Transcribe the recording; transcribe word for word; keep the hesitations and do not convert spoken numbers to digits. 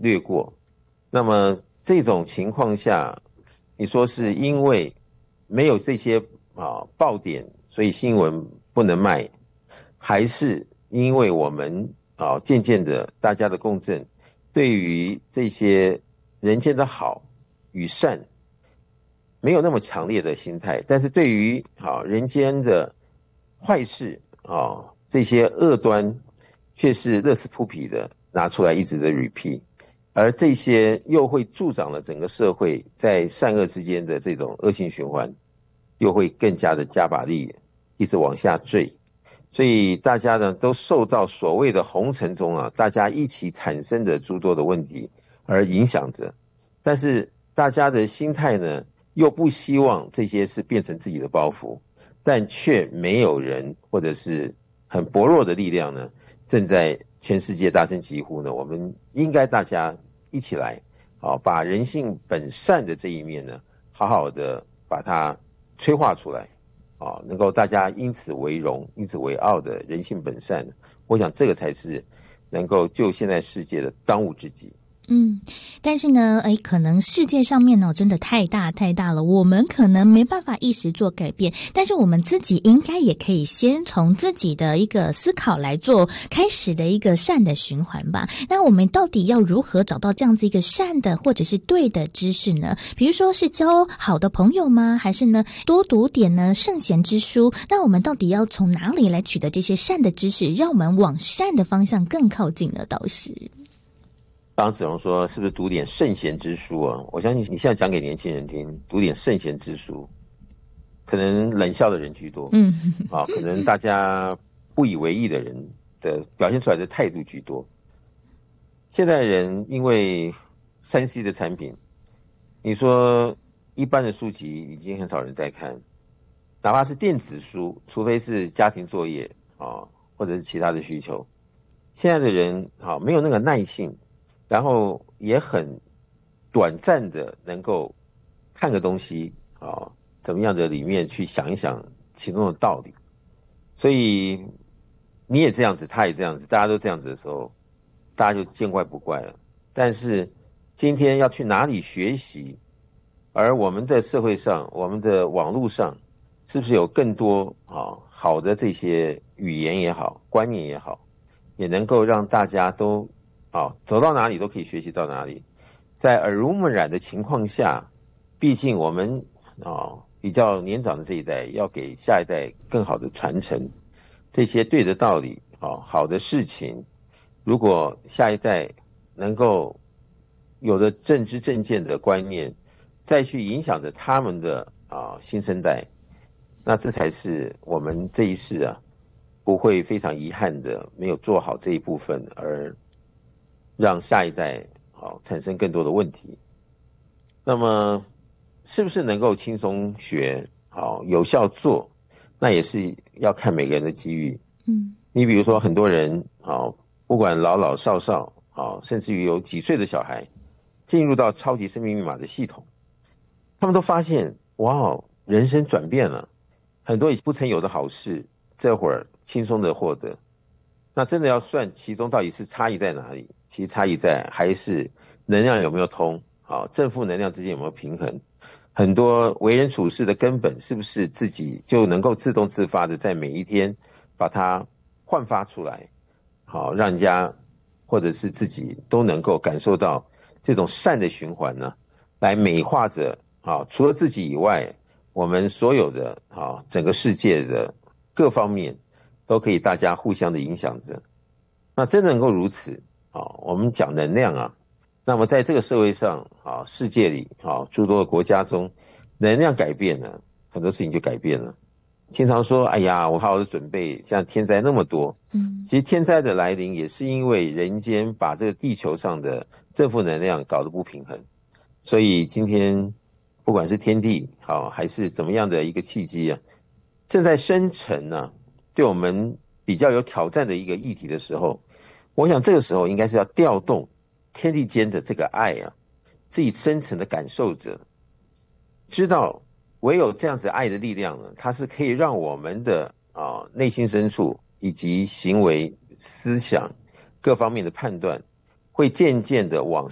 略过。那么这种情况下，你说是因为没有这些啊爆点，所以新闻不能卖，还是因为我们啊渐渐的大家的共振，对于这些人间的好与善没有那么强烈的心态，但是对于啊人间的坏事啊这些恶端，却是乐此不疲的拿出来一直的 repeat， 而这些又会助长了整个社会在善恶之间的这种恶性循环，又会更加的加把力，一直往下坠。所以大家呢都受到所谓的红尘中啊，大家一起产生的诸多的问题而影响着，但是大家的心态呢，又不希望这些是变成自己的包袱，但却没有人或者是很薄弱的力量呢，正在全世界大声疾呼呢，我们应该大家一起来，好把人性本善的这一面呢，好好的把它催化出来。啊，能够大家因此为荣、因此为傲的人性本善，我想这个才是能够救现在世界的当务之急。 嗯，但是呢，哎，可能世界上面呢、哦、真的太大太大了，我们可能没办法一时做改变，但是我们自己应该也可以先从自己的一个思考来做开始的一个善的循环吧。那我们到底要如何找到这样子一个善的或者是对的知识呢？比如说是交好的朋友吗？还是呢多读点呢圣贤之书？那我们到底要从哪里来取得这些善的知识，让我们往善的方向更靠近呢？倒是刚刚子荣说是不是读点圣贤之书啊？我相信你现在讲给年轻人听，读点圣贤之书，可能冷笑的人居多， 嗯， 啊，可能大家不以为意的人的表现出来的态度居多。现在人因为 三 C 的产品，你说一般的书籍已经很少人在看，哪怕是电子书，除非是家庭作业啊，或者是其他的需求，现在的人啊没有那个耐性。然后也很短暂的能够看个东西啊，怎么样的里面去想一想其中的道理。所以你也这样子，他也这样子，大家都这样子的时候，大家就见怪不怪了。但是今天要去哪里学习，而我们的社会上，我们的网络上，是不是有更多啊好的这些语言也好，观念也好，也能够让大家都啊，走到哪里都可以学习到哪里，在耳濡目染的情况下，毕竟我们啊比较年长的这一代要给下一代更好的传承，这些对的道理啊，好的事情，如果下一代能够有了正知正见的观念，再去影响着他们的啊新生代，那这才是我们这一世啊不会非常遗憾的没有做好这一部分而让下一代好产生更多的问题。那么是不是能够轻松学好有效做，那也是要看每个人的机遇。 嗯， 你比如说很多人好不管老老少少好，甚至于有几岁的小孩进入到超级生命密码的系统，他们都发现哇人生转变了，很多不曾有的好事这会儿轻松的获得。那真的要算其中到底是差异在哪里，其实差异在还是能量有没有通，好，正负能量之间有没有平衡，很多为人处事的根本是不是自己就能够自动自发的在每一天把它焕发出来，好，让人家或者是自己都能够感受到这种善的循环呢，来美化着啊，除了自己以外，我们所有的啊整个世界的各方面都可以大家互相的影响着。那真能够如此啊，我们讲能量啊，那么在这个社会上啊，世界里啊，诸多的国家中，能量改变了，很多事情就改变了。经常说，哎呀，我好好的准备，像天灾那么多， 嗯， 其实天灾的来临也是因为人间把这个地球上的正负能量搞得不平衡，所以今天不管是天地好还是怎么样的一个契机啊，正在生成呢、啊，对我们比较有挑战的一个议题的时候，我想这个时候应该是要调动天地间的这个爱啊，自己深层的感受者，知道唯有这样子爱的力量呢，它是可以让我们的啊内心深处以及行为、思想各方面的判断，会渐渐的往